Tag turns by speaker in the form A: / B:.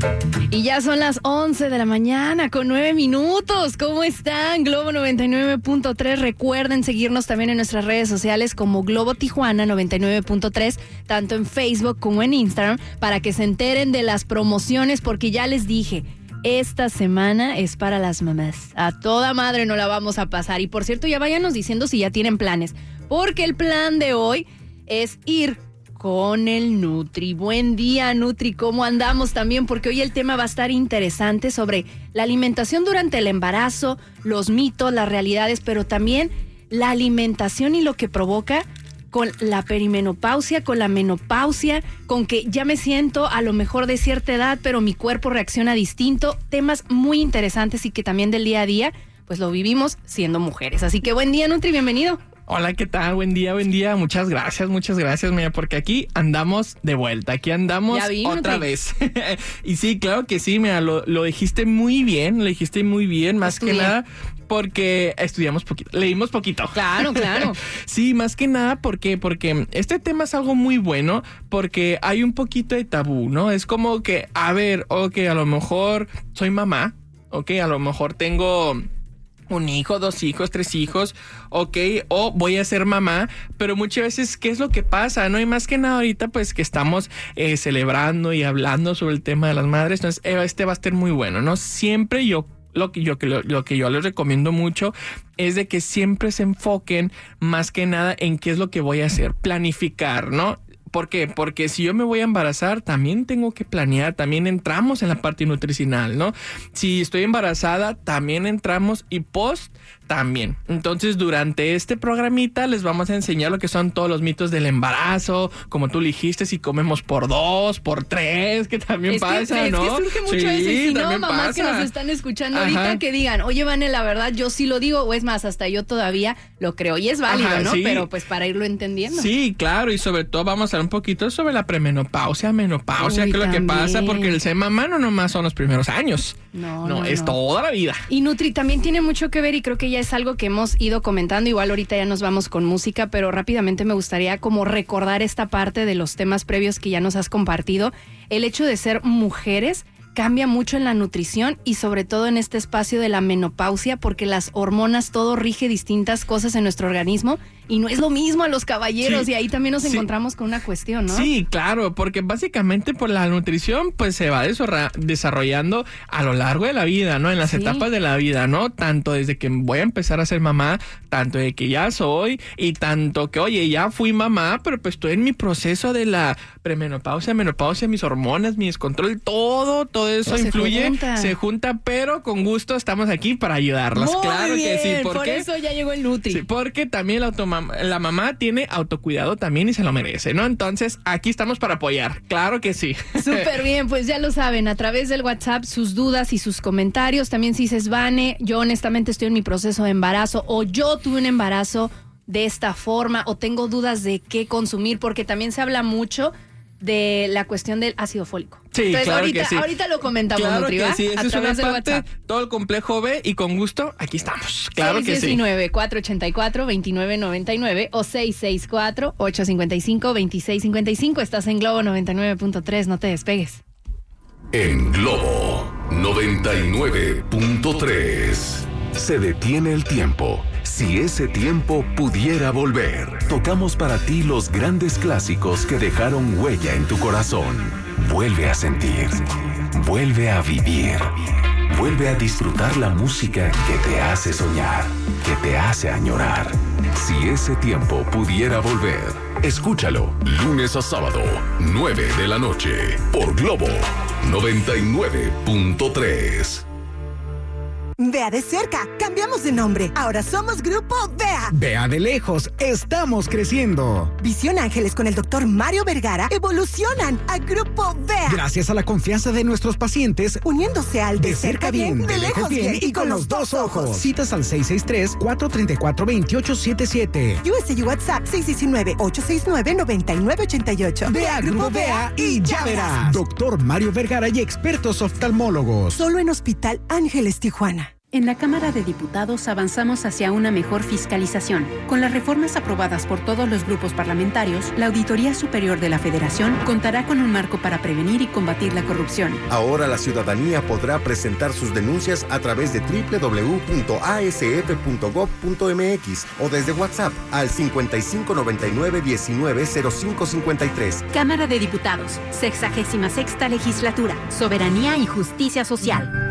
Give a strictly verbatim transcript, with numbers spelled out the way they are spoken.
A: Y ya son las once de la mañana con nueve minutos. ¿Cómo están? Globo noventa y nueve punto tres. Recuerden seguirnos también en nuestras redes sociales como Globo Tijuana noventa y nueve punto tres, tanto en Facebook como en Instagram, para que se enteren de las promociones, porque ya les dije, esta semana es para las mamás. A toda madre no la vamos a pasar. Y por cierto, ya váyanos diciendo si ya tienen planes, porque el plan de hoy es ir con el Nutri. Buen día, Nutri, ¿cómo andamos también? Porque hoy el tema va a estar interesante sobre la alimentación durante el embarazo, los mitos, las realidades, pero también la alimentación y lo que provoca con la perimenopausia, con la menopausia, con que ya me siento a lo mejor de cierta edad, pero mi cuerpo reacciona distinto. Temas muy interesantes y que también del día a día, pues lo vivimos siendo mujeres. Así que buen día, Nutri, bienvenido.
B: Hola, ¿qué tal? Buen día, buen día. Muchas gracias, muchas gracias, mira, porque aquí andamos de vuelta, aquí andamos vi, otra Nutri. vez. Y sí, claro que sí, mira, lo, lo dijiste muy bien, lo dijiste muy bien, más Estudié. que nada porque estudiamos poquito, leímos poquito.
A: Claro, claro.
B: Sí, más que nada, ¿por qué? Porque este tema es algo muy bueno, porque hay un poquito de tabú, ¿no? Es como que, a ver, ok, a lo mejor soy mamá, ok, a lo mejor tengo un hijo, dos hijos, tres hijos, ok, o voy a ser mamá, pero muchas veces, ¿qué es lo que pasa? No, y más que nada ahorita, pues, que estamos eh, celebrando y hablando sobre el tema de las madres, entonces, este va a estar muy bueno, ¿no? Siempre yo Lo que yo lo, lo que yo les recomiendo mucho es de que siempre se enfoquen más que nada en qué es lo que voy a hacer, planificar, ¿no? ¿Por qué? Porque si yo me voy a embarazar, también tengo que planear, también entramos en la parte nutricional, ¿no? Si estoy embarazada, también entramos y post también. Entonces, durante este programita les vamos a enseñar lo que son todos los mitos del embarazo, como tú dijiste, si comemos por dos, por tres, que también
A: es
B: pasa,
A: que,
B: ¿no?
A: Es que surge mucho
B: sí,
A: eso, y si no, mamás
B: pasa.
A: que nos están escuchando
B: Ajá.
A: ahorita, que digan, oye, Vane, la verdad, yo sí lo digo, o es más, hasta yo todavía lo creo, y es válido,
B: Ajá,
A: ¿no?
B: Sí.
A: Pero pues para irlo entendiendo.
B: Sí, claro, y sobre todo vamos a hablar un poquito sobre la premenopausia, menopausia,
A: Uy,
B: que es lo que
A: también.
B: pasa, porque el ser mamá no nomás son los primeros años.
A: No,
B: no,
A: no
B: es
A: no.
B: toda la vida.
A: Y Nutri también tiene mucho que ver, y creo que ya es algo que hemos ido comentando. Igual ahorita ya nos vamos con música, pero rápidamente me gustaría como recordar esta parte de los temas previos que ya nos has compartido. El hecho de ser mujeres cambia mucho en la nutrición y sobre todo en este espacio de la menopausia, porque las hormonas, todo rige distintas cosas en nuestro organismo y no es lo mismo a los caballeros, sí, y ahí también nos sí. encontramos con una cuestión, ¿no?
B: Sí, claro, porque básicamente por la nutrición pues se va desarrollando a lo largo de la vida, ¿no? En las sí. etapas de la vida, ¿no? Tanto desde que voy a empezar a ser mamá, tanto de que ya soy y tanto que, oye, ya fui mamá, pero pues estoy en mi proceso de la premenopausia, menopausia, mis hormonas, mi descontrol, todo, todo eso pues influye, se junta. se junta, pero con gusto estamos aquí para ayudarlas.
A: Muy
B: claro
A: bien,
B: que sí, ¿por,
A: por
B: qué?
A: eso ya llegó el Nutri.
B: Sí, porque también la, automa- la mamá tiene autocuidado también y se lo merece, ¿no? Entonces, aquí estamos para apoyar, claro que sí.
A: Súper bien, pues ya lo saben, a través del WhatsApp, sus dudas y sus comentarios. También si dices, Vane, yo honestamente estoy en mi proceso de embarazo, o yo tuve un embarazo de esta forma, o tengo dudas de qué consumir, porque también se habla mucho de la cuestión del ácido fólico.
B: Sí,
A: Entonces,
B: claro
A: ahorita,
B: que sí.
A: ahorita lo comentamos,
B: claro
A: Nutri,
B: que
A: ¿va?
B: sí, esa
A: a
B: es
A: través
B: una
A: del
B: parte,
A: WhatsApp.
B: todo el complejo B, y con gusto, aquí estamos. Claro que sí.
A: seis uno nueve, cuatro ocho cuatro, dos nueve nueve nueve o seis seis cuatro, ocho cinco cinco, dos seis cinco cinco. Estás en Globo noventa y nueve punto tres, no te despegues.
C: En Globo noventa y nueve punto tres se detiene el tiempo. Si ese tiempo pudiera volver, tocamos para ti los grandes clásicos que dejaron huella en tu corazón. Vuelve a sentir, vuelve a vivir, vuelve a disfrutar la música que te hace soñar, que te hace añorar. Si ese tiempo pudiera volver, escúchalo lunes a sábado, nueve de la noche, por Globo noventa y nueve punto tres.
D: Vea de cerca, cambiamos de nombre. Ahora somos Grupo Vea.
E: Vea de lejos, estamos creciendo.
D: Visión Ángeles con el doctor Mario Vergara evolucionan a Grupo Vea.
E: Gracias a la confianza de nuestros pacientes,
D: uniéndose al de, de cerca bien, bien, de lejos bien, bien y con los dos ojos.
E: Citas al seis seis tres, cuatro tres cuatro, dos ocho siete siete.
D: U S U WhatsApp seis uno nueve, ocho seis nueve, nueve nueve ocho ocho.
E: Vea Grupo Vea y ya verás. Doctor Mario Vergara y expertos oftalmólogos.
D: Solo en Hospital Ángeles Tijuana.
F: En la Cámara de Diputados avanzamos hacia una mejor fiscalización. Con las reformas aprobadas por todos los grupos parlamentarios, la Auditoría Superior de la Federación contará con un marco para prevenir y combatir la corrupción.
G: Ahora la ciudadanía podrá presentar sus denuncias a través de doble u doble u doble u punto a s f punto gob punto m x o desde WhatsApp al cincuenta y cinco noventa y nueve diecinueve cero cinco cincuenta y tres.
F: Cámara de Diputados, sexagésima sexta legislatura, Soberanía y Justicia Social.